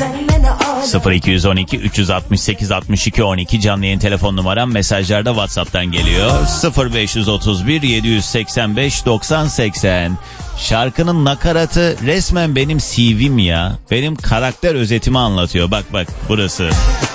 0212 368 62 12 canlı yayın telefon numaram, mesajlarda WhatsApp'tan geliyor. 0531 785 90 80. Şarkının nakaratı resmen benim CV'm ya. Benim karakter özetimi anlatıyor. Bak burası.